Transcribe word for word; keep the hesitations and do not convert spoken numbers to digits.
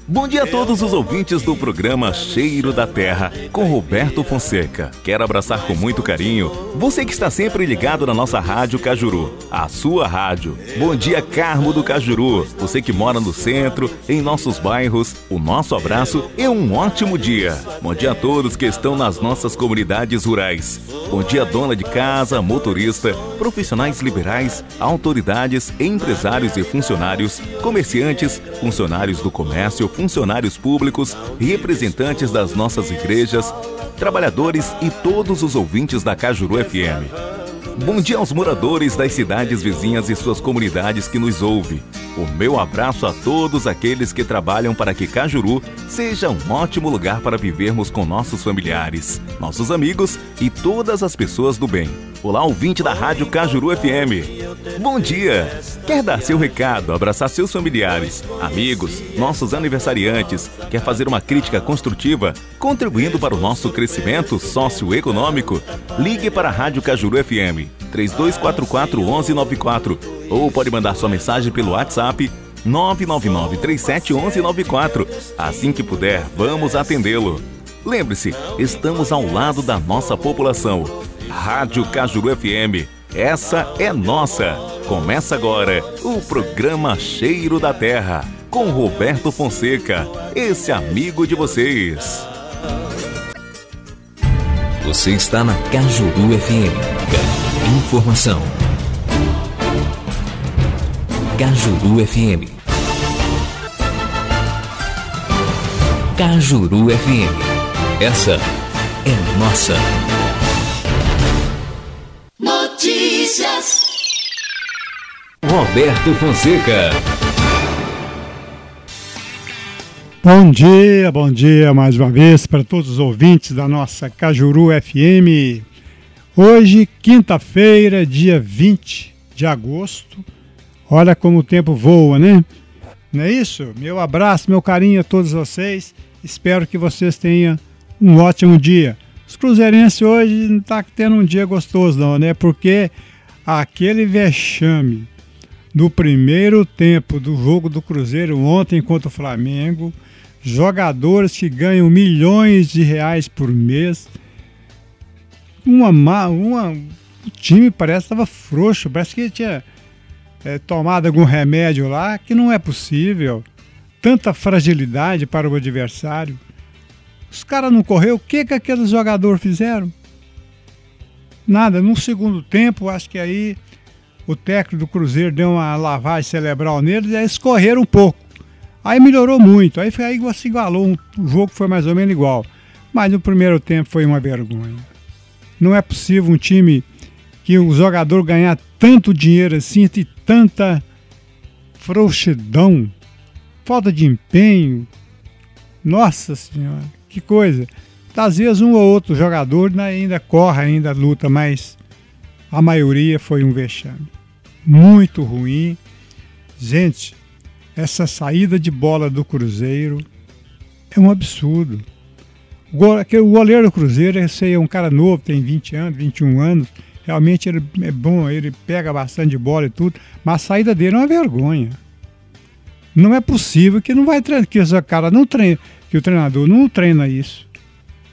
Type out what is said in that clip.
Bom dia a todos os ouvintes do programa Cheiro da Terra, com Roberto Fonseca. Quero abraçar com muito carinho você que está sempre ligado na nossa Rádio Cajuru, a sua rádio. Bom dia, Carmo do Cajuru. Você que mora no centro, em nossos bairros, o nosso abraço e um ótimo dia. Bom dia a todos que estão nas nossas comunidades rurais. Bom dia, dona de casa, motorista, profissionais liberais, autoridades, empresários e funcionários, comerciantes, funcionários do comércio, funcionários públicos, representantes das nossas igrejas, trabalhadores e todos os ouvintes da Cajuru F M. Bom dia aos moradores das cidades vizinhas e suas comunidades que nos ouvem. O meu abraço a todos aqueles que trabalham para que Cajuru seja um ótimo lugar para vivermos com nossos familiares, nossos amigos e todas as pessoas do bem. Olá, ouvinte da Rádio Cajuru F M. Bom dia! Quer dar seu recado, abraçar seus familiares, amigos, nossos aniversariantes? Quer fazer uma crítica construtiva, contribuindo para o nosso crescimento socioeconômico? Ligue para a Rádio Cajuru F M, três dois quatro quatro, um um nove quatro, ou pode mandar sua mensagem pelo WhatsApp nove nove nove, três sete um um nove quatro. Assim que puder, vamos atendê-lo. Lembre-se, estamos ao lado da nossa população. Rádio Cajuru F M, essa é nossa. Começa agora o programa Cheiro da Terra, com Roberto Fonseca, esse amigo de vocês. Você está na Cajuru F M. Informação. Cajuru F M. Cajuru F M. Essa é nossa. Notícias. Roberto Fonseca. Bom dia, bom dia mais uma vez para todos os ouvintes da nossa Cajuru F M. Hoje, quinta-feira, dia vinte de agosto. Olha como o tempo voa, né? Não é isso? Meu abraço, meu carinho a todos vocês. Espero que vocês tenham um ótimo dia. Os cruzeirenses hoje não estão tendo um dia gostoso não, né? Porque aquele vexame do primeiro tempo do jogo do Cruzeiro ontem contra o Flamengo, jogadores que ganham milhões de reais por mês, uma, uma, o time parece que estava frouxo, parece que tinha é, tomado algum remédio lá, que não é possível. Tanta fragilidade para o adversário. Os caras não correram, o que que aqueles jogadores fizeram? Nada, no segundo tempo, acho que aí o técnico do Cruzeiro deu uma lavagem cerebral neles e eles correram um pouco. Aí melhorou muito, aí, foi, aí se igualou, o jogo foi mais ou menos igual. Mas no primeiro tempo foi uma vergonha. Não é possível um time que o jogador ganhar tanto dinheiro assim, de tanta frouxidão, falta de empenho. Nossa Senhora, que coisa. Às vezes um ou outro jogador ainda corre, ainda luta, mas a maioria foi um vexame. Muito ruim. Gente, essa saída de bola do Cruzeiro é um absurdo. O goleiro do Cruzeiro, esse é um cara novo, tem vinte anos, vinte e um anos. Realmente ele é bom, ele pega bastante bola e tudo, mas a saída dele é uma vergonha. Não é possível que não vai treinar, que esse cara não treina, que o treinador não treina isso.